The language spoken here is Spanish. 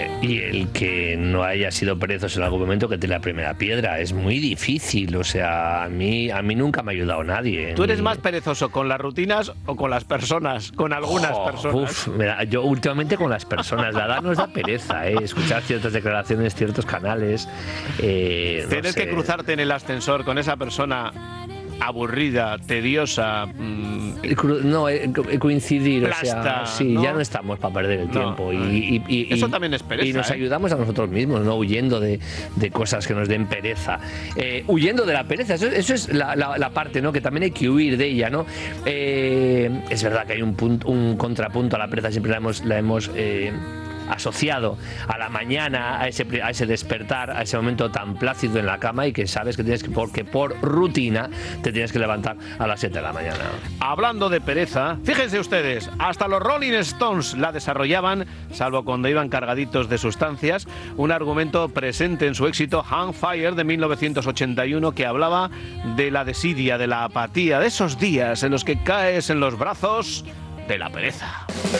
Y el que no haya sido perezoso en algún momento que tire la primera piedra. Es muy difícil, o sea, a mí nunca me ha ayudado nadie. ¿Tú eres más perezoso con las rutinas o con las personas? Con algunas personas. Mira, yo últimamente con las personas. La edad nos da pereza, escuchar ciertas declaraciones, ciertos canales. Tienes que cruzarte en el ascensor con esa persona aburrida, tediosa, coincidir, plasta, o sea, sí, ¿no? Ya no estamos para perder el tiempo y eso también es pereza. Y nos ayudamos a nosotros mismos, no huyendo de cosas que nos den pereza, huyendo de la pereza, eso es la parte, ¿no? Que también hay que huir de ella, ¿no? Es verdad que hay un contrapunto a la pereza, siempre la hemos asociado a la mañana, a ese despertar, a ese momento tan plácido en la cama y que sabes que tienes que, porque por rutina te tienes que levantar a las 7 de la mañana. Hablando de pereza, fíjense ustedes, hasta los Rolling Stones la desarrollaban, salvo cuando iban cargaditos de sustancias, un argumento presente en su éxito Hang Fire de 1981 que hablaba de la desidia, de la apatía, de esos días en los que caes en los brazos de la pereza.